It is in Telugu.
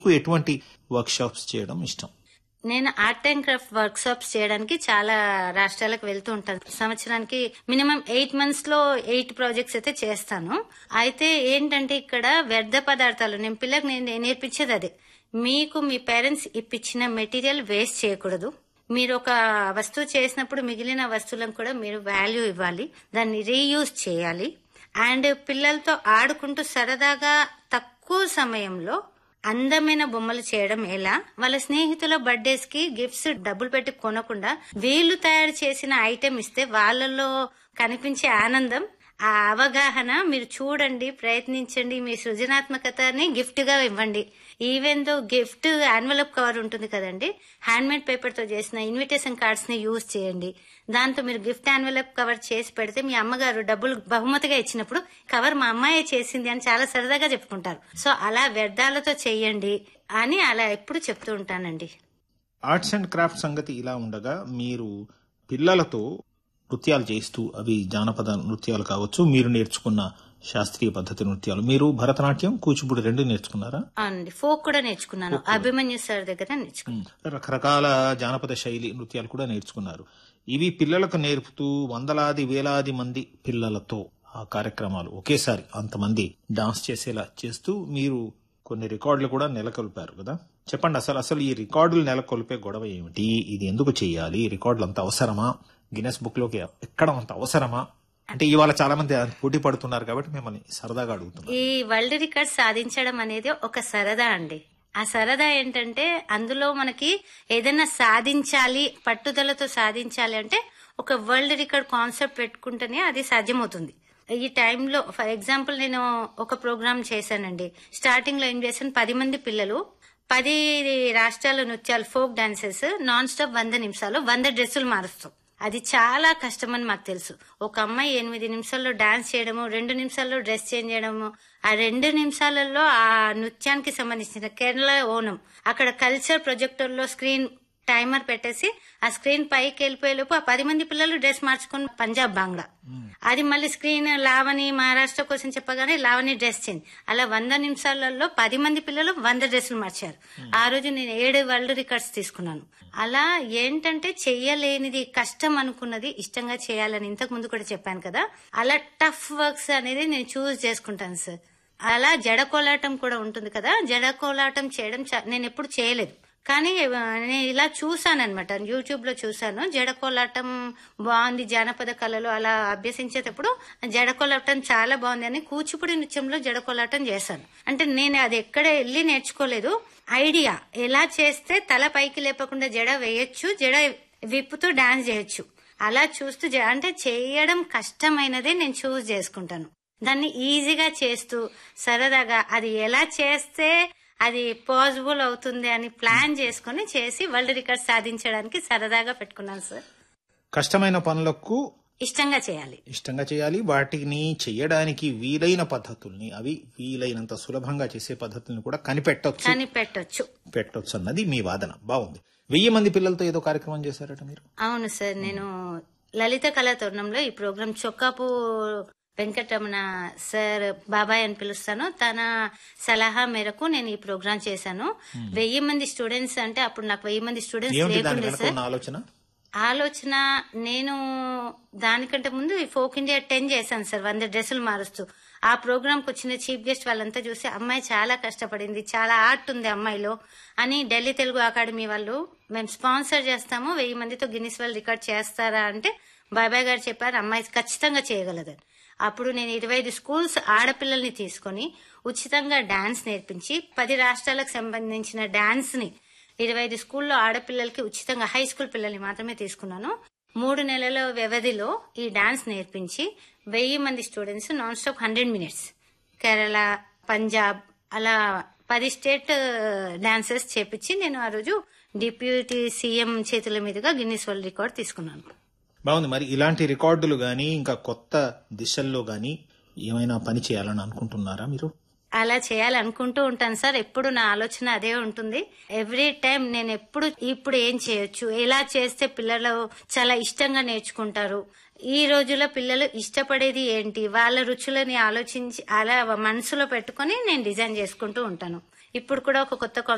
ఎటువంటి వర్క్ షాప్స్ చేయడం ఇష్టం? నేను art and craft work shops చేయడానికి చాలా రాష్ట్రాలకు వెళ్తూ ఉంటాను. సంవత్సరానికి మినిమం 8 months లో 8 ప్రాజెక్ట్స్ అయితే చేస్తాను. అయితే ఏంటంటే ఇక్కడ వ్యర్థ పదార్థాలు నేను పిల్లలకు నేర్పించేది అదే. మీకు మీ పేరెంట్స్ ఇప్పించిన మెటీరియల్ వేస్ట్ చేయకూడదు. మీరు ఒక వస్తువు చేసినప్పుడు మిగిలిన వస్తువులను కూడా మీరు వాల్యూ ఇవ్వాలి, దాన్ని రీయూజ్ చేయాలి. అండ్ పిల్లలతో ఆడుకుంటూ సరదాగా తక్కువ సమయంలో అందమైన బొమ్మలు చేయడం ఎలా, వాళ్ళ స్నేహితుల బర్త్డేస్ కి గిఫ్ట్స్ డబ్బులు పెట్టి కొనకుండా వీళ్ళు తయారు చేసిన ఐటెం ఇస్తే వాళ్ళలో కనిపించే ఆనందం, ఆ అవగాహన మీరు చూడండి, ప్రయత్నించండి, మీ సృజనాత్మకతని గిఫ్ట్ గా ఇవ్వండి. Even though gift envelope cover ఉంటుంది కదండి, హ్యాండ్ మేడ్ పేపర్ తో చేసిన ఇన్విటేషన్ కార్డ్స్ ని యూజ్ చేయండి. దాంతో మీరు గిఫ్ట్ ఎన్వలప్ కవర్ చేసి పెడితే మీ అమ్మగారు డబ్బులు బహుమతిగా ఇచ్చినప్పుడు కవర్ మా అమ్మాయే చేసింది అని చాలా సరదాగా చెప్పుకుంటారు. సో అలా వ్యర్థాలతో చెయ్యండి అని అలా ఎప్పుడు చెప్తూ ఉంటానండి. ఆర్ట్స్ అండ్ క్రాఫ్ట్ సంగతి ఇలా ఉండగా మీరు పిల్లలతో నృత్యాలు చేస్తూ, అవి జానపద నృత్యాలు కావచ్చు, మీరు నేర్చుకున్న శాస్త్రీయ పద్ధతి నృత్యాలు, మీరు భరతనాట్యం, కూచిపూడి రెండు నేర్చుకున్నారా? అవునండి, ఫోక్ కూడా నేర్చుకున్నాను, అభిమన్యు సార్ దగ్గర నేర్చుకున్నాను. రకరకాల జానపద శైలి నృత్యాలు కూడా నేర్చుకున్నారు. ఇవి పిల్లలకు నేర్పుతూ వందలాది వేలాది మంది పిల్లలతో ఆ కార్యక్రమాలు ఒకేసారి అంతమంది డాన్స్ చేసేలా చేస్తూ మీరు కొన్ని రికార్డులు కూడా నెలకొల్పారు కదా. చెప్పండి, అసలు ఈ రికార్డులు నెలకొల్పే గొడవ ఏమిటి? ఇది ఎందుకు చేయాలి? రికార్డులు అంత అవసరమా? గిన్నెస్ బుక్ లోకి ఎక్కడం అంత అవసరమా? అంటే ఇవాళ చాలా మంది పోటీ పడుతున్నారు కాబట్టి మిమ్మల్ని సరదాగా అడుగుతున్నారు. ఈ వరల్డ్ రికార్డ్ సాధించడం అనేది ఒక సరదా అండి. ఆ సరదా ఏంటంటే అందులో మనకి ఏదైనా సాధించాలి, పట్టుదలతో సాధించాలి అంటే ఒక వరల్డ్ రికార్డ్ కాన్సెప్ట్ పెట్టుకుంటేనే అది సాధ్యమవుతుంది. ఈ టైంలో ఫర్ ఎగ్జాంపుల్ నేను ఒక ప్రోగ్రామ్ చేశానండి. స్టార్టింగ్ లో ఏం చేశాను, 10 మంది పిల్లలు 10 రాష్ట్రాల నృత్యాలు, ఫోక్ డాన్సెస్ నాన్ స్టాప్ 100 నిమిషాలు 100 డ్రెస్సులు మారుస్తాం. అది చాలా కష్టమని మాకు తెలుసు. ఒక అమ్మాయి 8 నిమిషాల్లో డాన్స్ చేయడము, 2 నిమిషాల్లో డ్రెస్ చేంజ్ చేయడము, ఆ 2 నిమిషాలలో ఆ నృత్యానికి సంబంధించిన కేరళ ఓనం అక్కడ కల్చర్ ప్రొజెక్టర్ లో స్క్రీన్ టైమర్ పెట్టేసి ఆ స్క్రీన్ పైకి వెళ్ళిపోయేలోపు ఆ 10 మంది పిల్లలు డ్రెస్ మార్చుకుని పంజాబ్ బాంగ్లా, అది మళ్ళీ స్క్రీన్ లావణి మహారాష్ట్ర కోసం చెప్పగానే లావణి డ్రెస్ చేంజ్, అలా 100 నిమిషాలలో 10 మంది పిల్లలు 100 డ్రెస్సులు మార్చారు. ఆ రోజు నేను 7 వరల్డ్ రికార్డ్స్ తీసుకున్నాను. అలా ఏంటంటే చెయ్యలేనిది కష్టం అనుకున్నది ఇష్టంగా చేయాలని ఇంతకు ముందు కూడా చెప్పాను కదా, అలా టఫ్ వర్క్స్ అనేది నేను చూస్ చేసుకుంటాను సార్. అలా జడకోలాటం కూడా ఉంటుంది కదా, జడకోలాటం చేయడం నేను ఎప్పుడు చేయలేదు, కానీ నేను ఇలా చూసానన్నమాట, యూట్యూబ్ లో చూసాను. జడకోలాటం బాగుంది, జానపద కళలు అలా అభ్యసించేటప్పుడు జడకోలాటం చాలా బాగుంది అని కూచిపూడి నృత్యంలో జడకోలాటం చేశాను. అంటే నేను అది ఎక్కడ వెళ్ళి నేర్చుకోలేదు, ఐడియా ఎలా చేస్తే తల పైకి లేపకుండా జడ వేయొచ్చు, జడ విప్పుతూ డాన్స్ చేయొచ్చు, అలా చూస్తూ అంటే చేయడం కష్టమైనదే నేను చూస్ చేసుకుంటాను. దాన్ని ఈజీగా చేస్తూ సరదాగా అది ఎలా చేస్తే అది పాసిబుల్ అవుతుంది అని ప్లాన్ చేసుకుని చేసి వరల్డ్ రికార్డ్ సాధించడానికి సరదాగా పెట్టుకున్నాను సార్. కష్టమైన పనులకు ఇష్టంగా చేయాలి, వాటిని చేయడానికి వీలైన పద్ధతుల్ని, అవి వీలైనంత సులభంగా చేసే పద్ధతుల్ని కూడా కనిపెట్టొచ్చు అన్నది మీ వాదన. బాగుంది. 1000 మంది పిల్లలతో ఏదో కార్యక్రమం చేశారట మీరు? అవును సార్, నేను లలిత కళా తరుణంలో ఈ ప్రోగ్రాం చొక్కాపు వెంకటరమణ సార్ బాబాయ్ అని పిలుస్తాను, తన సలహా మేరకు నేను ఈ ప్రోగ్రాం చేశాను. 1000 మంది స్టూడెంట్స్ అంటే అప్పుడు నాకు 1000 మంది స్టూడెంట్స్ లేకుండే సార్. ఆలోచన నేను దానికంటే ముందు ఈ ఫోక్ ఇండియా 10 చేశాను సార్, 100 డ్రెస్సులు మారుస్తూ. ఆ ప్రోగ్రామ్ కు వచ్చిన చీఫ్ గెస్ట్ వాళ్ళంతా చూసి అమ్మాయి చాలా కష్టపడింది, చాలా ఆర్ట్ ఉంది అమ్మాయిలో అని ఢిల్లీ తెలుగు అకాడమీ వాళ్ళు మేము స్పాన్సర్ చేస్తాము, 1000 మందితో గిన్నిస్ వరల్డ్ రికార్డ్ చేస్తారా అంటే బాబాయ్ గారు చెప్పారు అమ్మాయి ఖచ్చితంగా చేయగలదని. అప్పుడు నేను 25 స్కూల్స్ ఆడపిల్లల్ని తీసుకుని ఉచితంగా డాన్స్ నేర్పించి 10 రాష్ట్రాలకు సంబంధించిన డాన్స్ ని 25 స్కూల్లో ఆడపిల్లలకి ఉచితంగా, హై స్కూల్ పిల్లల్ని మాత్రమే తీసుకున్నాను. 3 నెలల వ్యవధిలో ఈ డాన్స్ నేర్పించి 1000 మంది students non stop 100 minutes Kerala, Punjab అలా 10 స్టేట్ డాన్సెస్ చేపించి నేను ఆ రోజు డిప్యూటీ సీఎం చేతుల మీదుగా గిన్నిస్ వరల్డ్ రికార్డ్ తీసుకున్నాను. బాగుంది. మరి ఇలాంటి రికార్డులు గానీ ఇంకా కొత్త దిశల్లో గానీ ఏమైనా పని చేయాలని అనుకుంటున్నారా మీరు? అలా చేయాలనుకుంటూ ఉంటాను సార్, ఎప్పుడు నా ఆలోచన అదే ఉంటుంది. ఎవ్రీ టైం నేను ఇప్పుడు ఏం చేయొచ్చు, ఎలా చేస్తే పిల్లలు చాలా ఇష్టంగా నేర్చుకుంటారు, ఈ రోజుల్లో పిల్లలు ఇష్టపడేది ఏంటి, వాళ్ళ రుచులని ఆలోచించి అలా మనసులో పెట్టుకుని నేను డిజైన్ చేసుకుంటూ ఉంటాను. ఇప్పుడు కూడా ఒక కొత్త